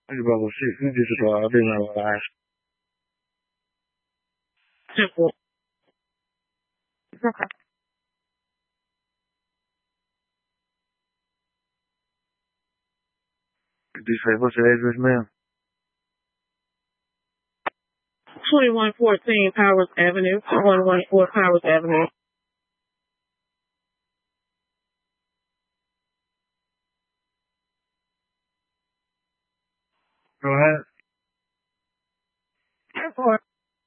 Hey, brother, shit, you just I've been alive. 10-4. Okay. What's your address, ma'am? 2114 Powers Avenue. 114 Powers Avenue. Go ahead. 10-4.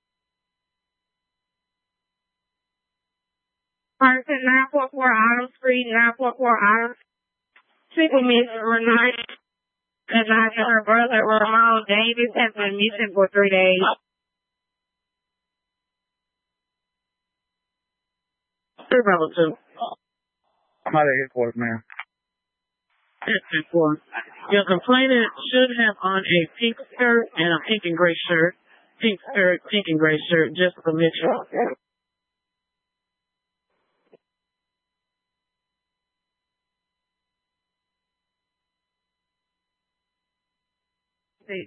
Person 944 Autumn Street, 944 Autumn. People missing Renee and her brother Ramon Davis has been missing for 3 days. 302. I'm out of headquarters, ma'am. 10-4. Your complainant should have on a pink skirt and a pink and gray shirt. Pink skirt, pink and gray shirt, Jessica Mitchell. 6.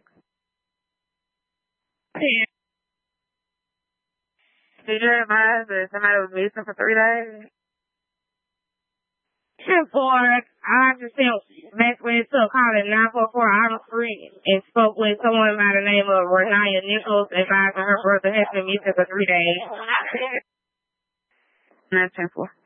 10. Did you advise that somebody was missing for 3 days? 10-4. I just sent Maxwell to call at 944 Autumn Street and spoke with someone by the name of Renaya Nichols, advising her brother has been missing for 3 days. 9-10-4.